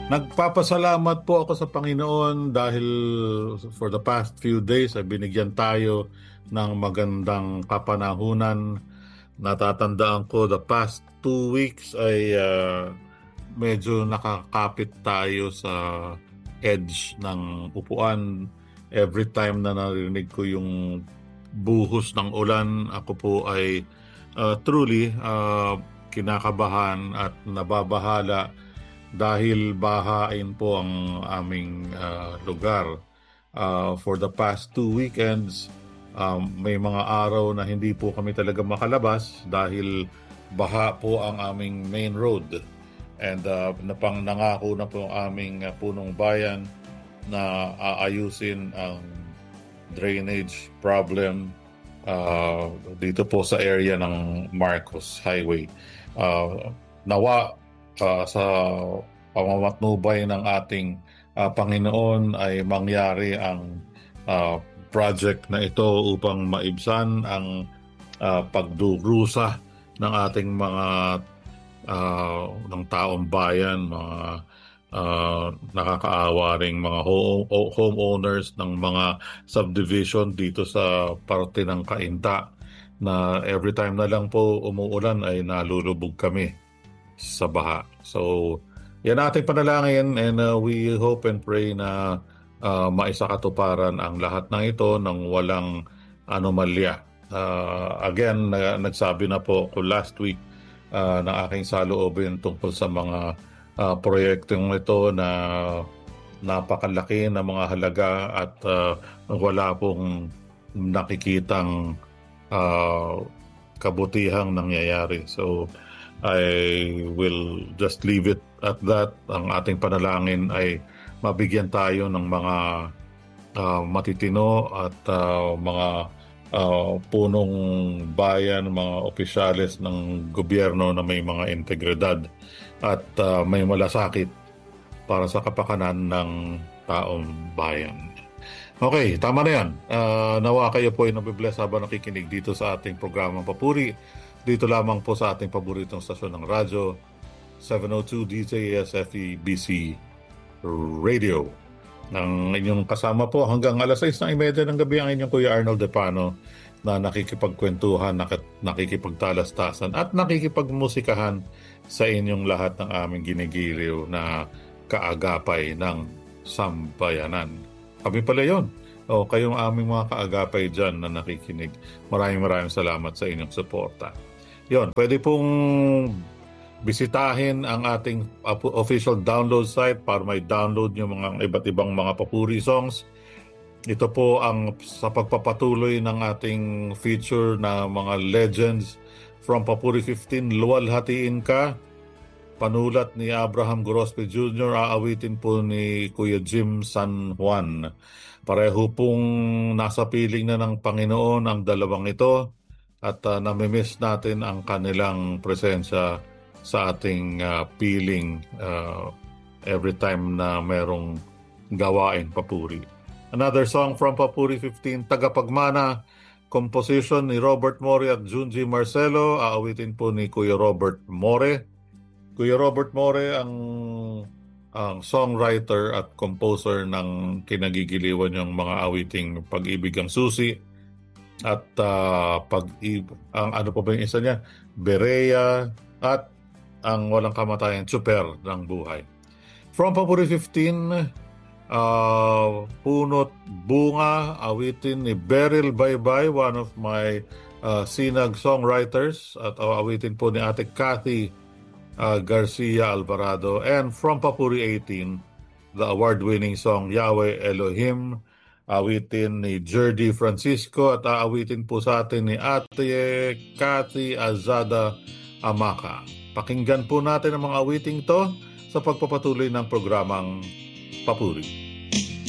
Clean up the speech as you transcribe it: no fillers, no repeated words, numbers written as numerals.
Nagpapasalamat po ako sa Panginoon dahil for the past few days ay binigyan tayo ng magandang kapanahunan. Natatandaan ko the past 2 weeks ay medyo nakakapit tayo sa edge ng upuan. Every time na narinig ko yung buhos ng ulan, ako po ay truly kinakabahan at nababahala dahil bahain po ang aming lugar. For the past 2 weekends, may mga araw na hindi po kami talaga makalabas dahil baha po ang aming main road. And nangako na po ang aming punong bayan na aayusin ang drainage problem dito po sa area ng Marcos Highway. Nawa sa pamamatnubay ng ating Panginoon ay mangyari ang project na ito upang maibsan ang pagdurusa ng ating mga ng taong bayan, mga nakakaawa ring mga homeowners ng mga subdivision dito sa parte ng Cainta na every time na lang po umuulan ay nalulubog kami sa baha. So, yan ating panalangin and we hope and pray na maisakatuparan ang lahat ng ito ng walang anomalya. Again, nagsabi na po ko last week ng aking saloobin tungkol sa mga proyektong ito na napakalaki na mga halaga at wala pong nakikitang kabutihang nangyayari. So, I will just leave it at that. Ang ating panalangin ay mabigyan tayo ng mga matitino at mga punong bayan, mga opisyales ng gobyerno na may mga integridad at may malasakit para sa kapakanan ng taong bayan. Okay, tama na yan. Nawa kayo po ay nabibless habang nakikinig dito sa ating programang Papuri. Dito lamang po sa ating paboritong stasyon ng radyo, 702 DJS FEBC Radio. Ng inyong kasama po hanggang alas 6:30 ng gabi ang inyong Kuya Arnold Depano na nakikipagkwentuhan, nakikipagtalastasan at nakikipagmusikahan sa inyong lahat ng aming ginigiliw na kaagapay ng sambayanan. Kami pala yun. O kayong aming mga kaagapay dyan na nakikinig. Maraming salamat sa inyong suporta. Yon, pwede pong bisitahin ang ating official download site para may download yung mga iba't ibang mga papuri songs. Ito po ang sa pagpapatuloy ng ating feature na mga legends from Papuri 15, Luwalhatiin Ka, panulat ni Abraham Gorospe Jr., aawitin po ni Kuya Jim San Juan. Pareho pong nasa piling na ng Panginoon ang dalawang ito at namimiss natin ang kanilang presensya sa ating piling every time na merong gawain papuri. Another song from Papuri 15, Tagapagmana, composition ni Robert More at Junji Marcelo, aawitin po ni Kuya Robert More. Kuya Robert More ang songwriter at composer ng kinagigiliwan yung mga awiting Pag-ibig ang Susi at ang ano pa ba yung isa niya? Berea at ang Walang Kamatayan, Super ng Buhay. From Papuri 15, Punot Bunga, awitin ni Beryl Baybay, one of my sinag songwriters, at awitin po ni Ate Cathy Garcia Alvarado. And from Papuri 18, the award-winning song Yahweh Elohim, awitin ni Jerdy Francisco at aawitin po sa atin ni Ate Cathy Azada Amaka. Pakinggan po natin ang mga awiting to sa pagpapatuloy ng programang Papuri.